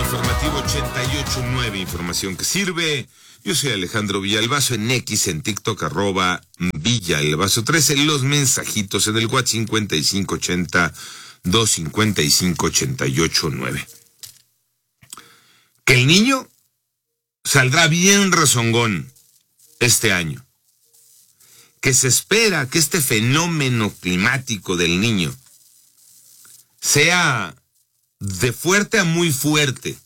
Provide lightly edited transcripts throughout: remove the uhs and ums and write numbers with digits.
Informativo 88.9, información que sirve. Yo soy Alejandro Villalbazo en X, en TikTok, @Villalbazo13, los mensajitos en el WhatsApp 5580-255-88.9. Que el niño saldrá bien rezongón este año. Que se espera que este fenómeno climático del niño sea de fuerte a muy fuerte.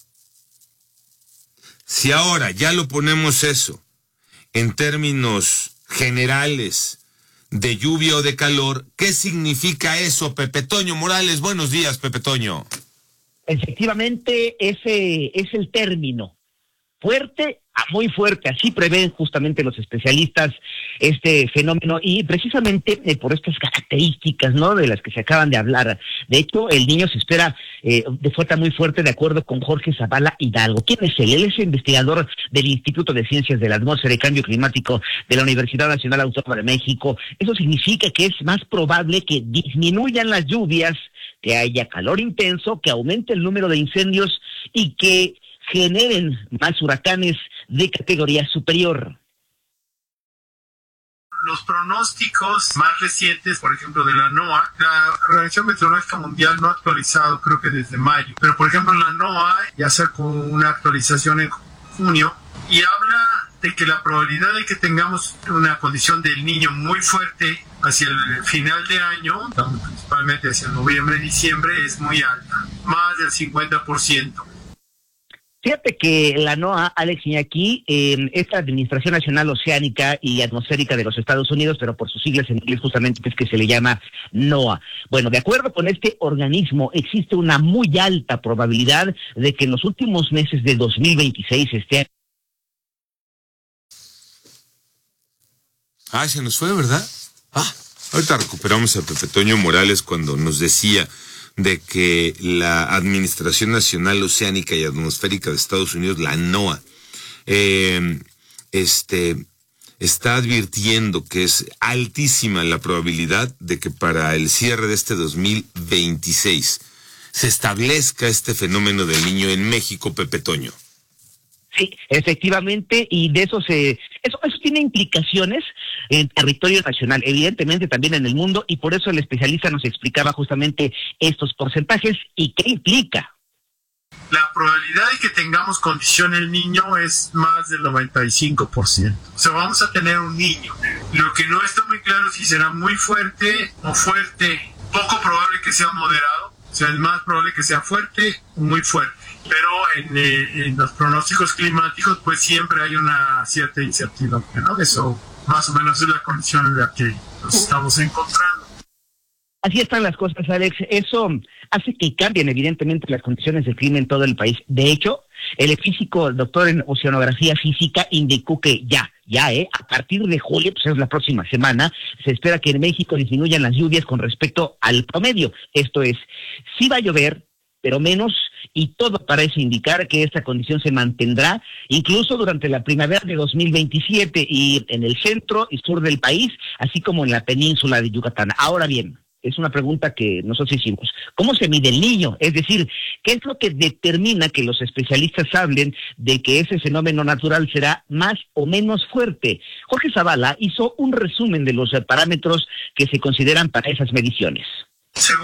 Si ahora ya lo ponemos eso en términos generales de lluvia o de calor, ¿qué significa eso, Pepe Toño Morales? Buenos días, Pepe Toño. Efectivamente, ese es el término. Fuerte a muy fuerte, así prevén justamente los especialistas este fenómeno y precisamente por estas características, ¿no?, de las que se acaban de hablar. De hecho, el niño se espera de fuerte a muy fuerte, de acuerdo con Jorge Zavala Hidalgo. ¿Quién es él? Él es investigador del Instituto de Ciencias de la Atmósfera y Cambio Climático de la Universidad Nacional Autónoma de México. Eso significa que es más probable que disminuyan las lluvias, que haya calor intenso, que aumente el número de incendios y que generen más huracanes de categoría superior. Los pronósticos más recientes, por ejemplo, de la NOAA, la Organización Meteorológica Mundial no ha actualizado, creo que desde mayo, pero por ejemplo la NOAA ya sacó una actualización en junio y habla de que la probabilidad de que tengamos una condición del niño muy fuerte hacia el final de año, principalmente hacia noviembre, diciembre, es muy alta, más del 50%. Fíjate que la NOAA, Alex Iñaki, esta Administración Nacional Oceánica y Atmosférica de los Estados Unidos, pero por sus siglas en inglés justamente es que se le llama NOAA. Bueno, de acuerdo con este organismo, existe una muy alta probabilidad de que en los últimos meses de 2026 se nos fue, ¿verdad? Ahorita recuperamos a Pepe Toño Morales cuando nos decía de que la Administración Nacional Oceánica y Atmosférica de Estados Unidos, la NOAA, está advirtiendo que es altísima la probabilidad de que para el cierre de este 2026 se establezca este fenómeno del niño en México, Pepe Toño. Sí, efectivamente, y de eso eso tiene implicaciones en territorio nacional, evidentemente también en el mundo, y por eso el especialista nos explicaba justamente estos porcentajes y qué implica. La probabilidad de que tengamos condición el niño es más del 95%. O sea, vamos a tener un niño. Lo que no está muy claro es si será muy fuerte o fuerte, poco probable que sea moderado. O sea, es más probable que sea fuerte o muy fuerte. Pero en los pronósticos climáticos, pues siempre hay una cierta incertidumbre, ¿no? Eso más o menos es la condición en la que nos estamos encontrando. Así están las cosas, Alex. Eso hace que cambien evidentemente las condiciones del clima en todo el país. De hecho, el físico, doctor en oceanografía física, indicó que a partir de julio, pues es la próxima semana, se espera que en México disminuyan las lluvias con respecto al promedio. Esto es, sí va a llover, pero menos, y todo parece indicar que esta condición se mantendrá incluso durante la primavera de 2027 y en el centro y sur del país, así como en la península de Yucatán. Ahora bien, es una pregunta que nosotros hicimos. ¿Cómo se mide el niño? Es decir, ¿qué es lo que determina que los especialistas hablen de que ese fenómeno natural será más o menos fuerte? Jorge Zavala hizo un resumen de los parámetros que se consideran para esas mediciones. Según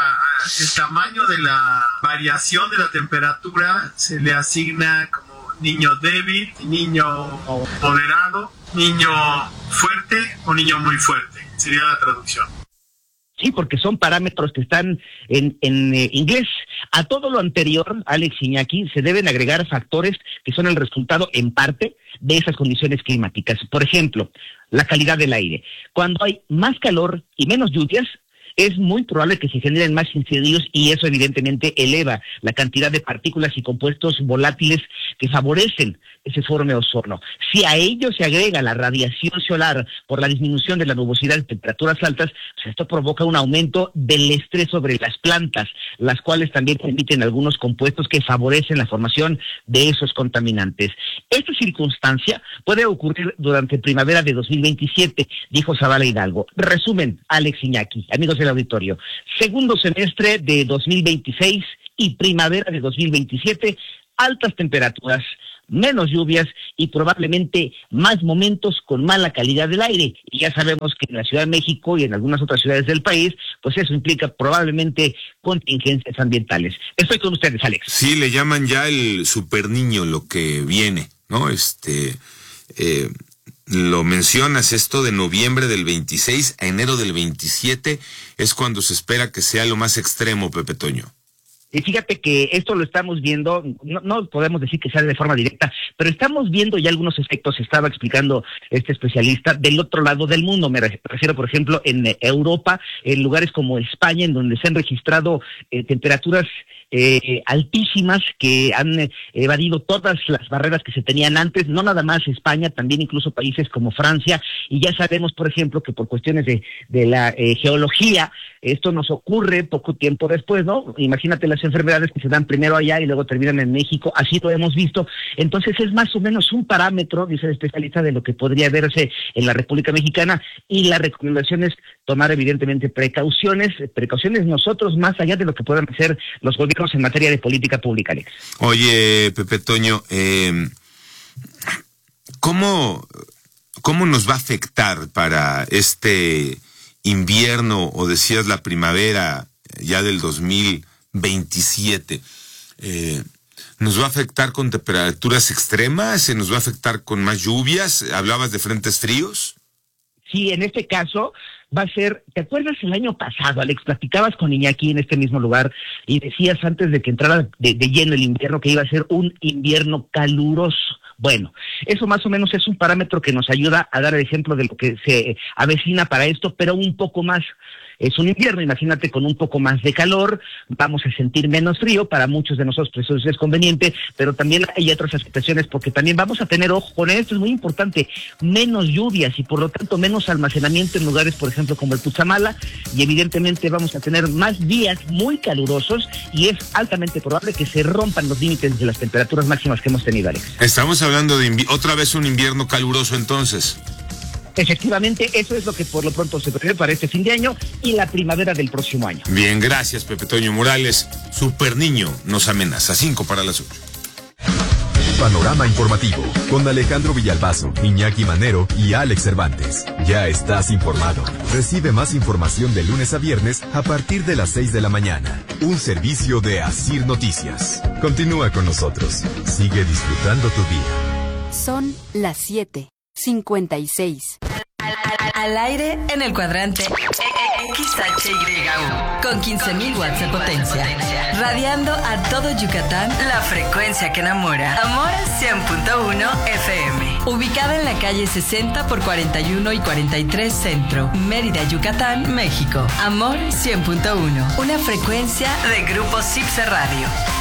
el tamaño de la variación de la temperatura, se le asigna como niño débil, niño moderado, niño fuerte o niño muy fuerte. Sería la traducción. Sí, porque son parámetros que están en inglés. A todo lo anterior, Alex Iñaki, se deben agregar factores que son el resultado, en parte, de esas condiciones climáticas. Por ejemplo, la calidad del aire. Cuando hay más calor y menos lluvias, es muy probable que se generen más incendios y eso evidentemente eleva la cantidad de partículas y compuestos volátiles que favorecen ese forme ozono. Si a ello se agrega la radiación solar por la disminución de la nubosidad de temperaturas altas, pues esto provoca un aumento del estrés sobre las plantas, las cuales también emiten algunos compuestos que favorecen la formación de esos contaminantes. Esta circunstancia puede ocurrir durante primavera de 2027, dijo Zavala Hidalgo. Resumen, Alex Iñaki, amigos del auditorio, segundo semestre de 2026 y primavera de 2027, altas temperaturas, menos lluvias y probablemente más momentos con mala calidad del aire. Y ya sabemos que en la Ciudad de México y en algunas otras ciudades del país, pues eso implica probablemente contingencias ambientales. Estoy con ustedes, Alex. Sí, le llaman ya el superniño lo que viene, ¿no? Lo mencionas, esto de noviembre del 26 a enero del 27 es cuando se espera que sea lo más extremo, Pepe Toño. Y fíjate que esto lo estamos viendo, no podemos decir que sea de forma directa, pero estamos viendo ya algunos efectos, estaba explicando este especialista, del otro lado del mundo. Me refiero, por ejemplo, en Europa, en lugares como España, en donde se han registrado temperaturas altísimas que han evadido todas las barreras que se tenían antes, no nada más España, también incluso países como Francia, y ya sabemos, por ejemplo, que por cuestiones de la geología, esto nos ocurre poco tiempo después, ¿no? Imagínate las enfermedades que se dan primero allá y luego terminan en México, así lo hemos visto. Entonces es más o menos un parámetro, dice el especialista, de lo que podría verse en la República Mexicana, y la recomendación es tomar evidentemente precauciones nosotros, más allá de lo que puedan hacer los gobiernos en materia de política pública, Alex. Oye, Pepe Toño, ¿cómo nos va a afectar para este invierno, o decías la primavera ya del 2027? ¿Nos va a afectar con temperaturas extremas? ¿Se nos va a afectar con más lluvias? ¿Hablabas de frentes fríos? Sí, en este caso va a ser, ¿te acuerdas el año pasado, Alex? Platicabas con Iñaki en este mismo lugar y decías antes de que entrara de lleno el invierno que iba a ser un invierno caluroso. Bueno, eso más o menos es un parámetro que nos ayuda a dar el ejemplo de lo que se avecina para esto, pero un poco más. Es un invierno, imagínate, con un poco más de calor, vamos a sentir menos frío, para muchos de nosotros eso es conveniente, pero también hay otras afectaciones, porque también vamos a tener, ojo con esto, es muy importante, menos lluvias y por lo tanto menos almacenamiento en lugares, por ejemplo, como el Cutzamala, y evidentemente vamos a tener más días muy calurosos y es altamente probable que se rompan los límites de las temperaturas máximas que hemos tenido, Alex. Estamos hablando de otra vez un invierno caluroso entonces. Efectivamente, eso es lo que por lo pronto se prevé para este fin de año y la primavera del próximo año. Bien, gracias, Pepe Toño Morales. Super Niño nos amenaza. 5 para las 8. Panorama informativo con Alejandro Villalbazo, Iñaki Manero y Alex Cervantes. Ya estás informado. Recibe más información de lunes a viernes a partir de las 6 de la mañana. Un servicio de Asir Noticias. Continúa con nosotros. Sigue disfrutando tu día. Son las 7:56. Al aire en el cuadrante XHYU con 15.000 watts de potencia, radiando a todo Yucatán, la frecuencia que enamora. Amor 100.1 FM, ubicada en la calle 60 por 41 y 43 Centro, Mérida, Yucatán, México. Amor 100.1, una frecuencia de Grupo Cipse Radio.